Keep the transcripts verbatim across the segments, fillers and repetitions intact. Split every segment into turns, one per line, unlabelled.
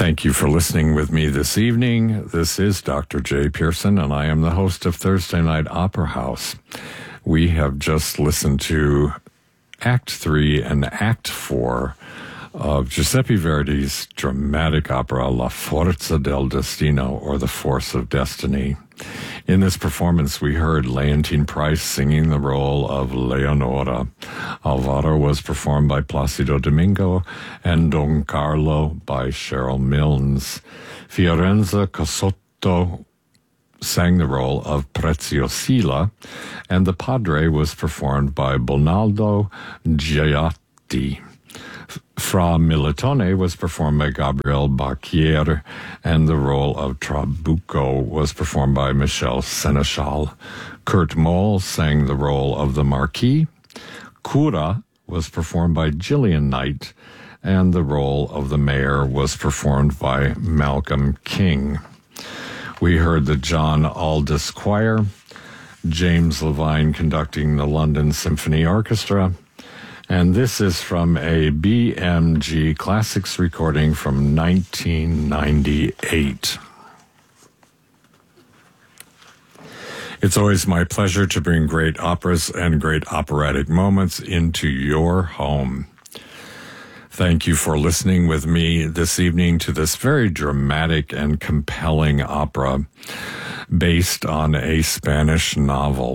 Thank you for listening with me this evening. This is Doctor Jay Pearson, and I am the host of Thursday Night Opera House. We have just listened to Act Three and Act Four of Giuseppe Verdi's dramatic opera La Forza del Destino, or The Force of Destiny. In this performance, we heard Leontine Price singing the role of Leonora. Alvaro was performed by Placido Domingo, and Don Carlo by Cheryl Milnes. Fiorenza Cosotto sang the role of Preziosilla, and the Padre was performed by Bonaldo Giatti. Fra Militone was performed by Gabriel Bacchier, and the role of Trabucco was performed by Michel Seneschal. Kurt Moll sang the role of the Marquis. Cura was performed by Gillian Knight, and the role of the Mayor was performed by Malcolm King. We heard the John Aldous Choir, James Levine conducting the London Symphony Orchestra, and this is from a B M G Classics recording from nineteen ninety-eight. It's always my pleasure to bring great operas and great operatic moments into your home. Thank you for listening with me this evening to this very dramatic and compelling opera based on a Spanish novel.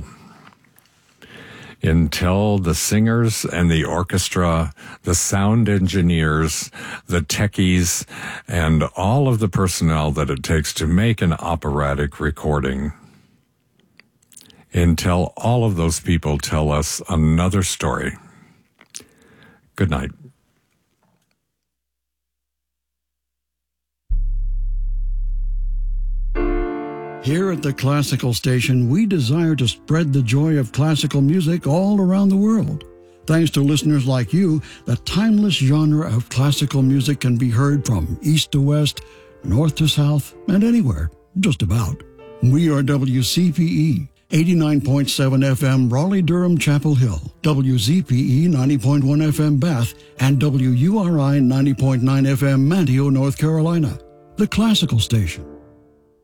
Until the singers and the orchestra, the sound engineers, the techies, and all of the personnel that it takes to make an operatic recording, until all of those people tell us another story. Good night.
Here at the Classical Station, we desire to spread the joy of classical music all around the world. Thanks to listeners like you, the timeless genre of classical music can be heard from east to west, north to south, and anywhere, just about. We are W C P E, eighty-nine point seven F M Raleigh-Durham Chapel Hill, W Z P E ninety point one F M Bath, and W U R I ninety point nine F M Manteo, North Carolina. The Classical Station.